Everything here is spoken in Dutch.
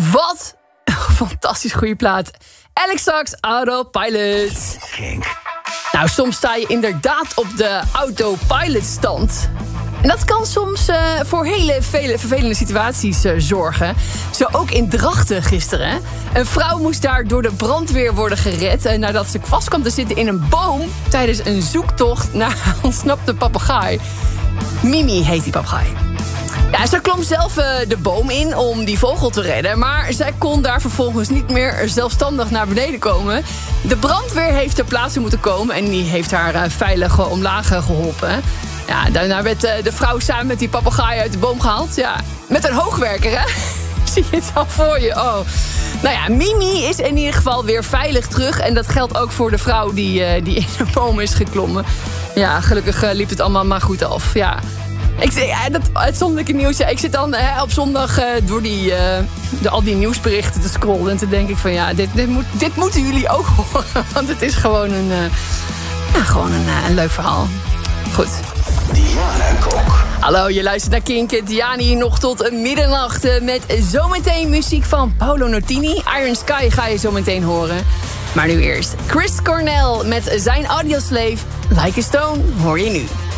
Wat een fantastisch goede plaat. Alex Sachs, Autopilot. Kink. Nou, soms sta je inderdaad op de autopilot-stand. En dat kan soms voor vele vervelende situaties zorgen. Zo ook in Drachten gisteren. Een vrouw moest daar door de brandweer worden gered nadat ze vast kwam te zitten in een boom tijdens een zoektocht naar een ontsnapte papegaai. Mimi heet die papegaai. Ja, ze klom zelf de boom in om die vogel te redden, maar zij kon daar vervolgens niet meer zelfstandig naar beneden komen. De brandweer heeft ter plaatse moeten komen en die heeft haar veilig omlaag geholpen. Ja, daarna werd de vrouw samen met die papegaai uit de boom gehaald. Ja, met een hoogwerker, hè? Zie je het al voor je? Oh. Nou ja, Mimi is in ieder geval weer veilig terug. En dat geldt ook voor de vrouw die in de boom is geklommen. Ja, gelukkig liep het allemaal maar goed af. Ja. Dat uitzonderlijke nieuws. Ja, ik zit dan op zondag door al die nieuwsberichten te scrollen. En te denk ik van ja, dit moeten jullie ook horen. Want het is gewoon een leuk verhaal. Goed. Diana Kok. Hallo, je luistert naar Kink. Diana hier nog tot middernacht. Met zometeen muziek van Paolo Nutini. Iron Sky ga je zometeen horen. Maar nu eerst Chris Cornell met zijn Audioslave. Like a Stone hoor je nu.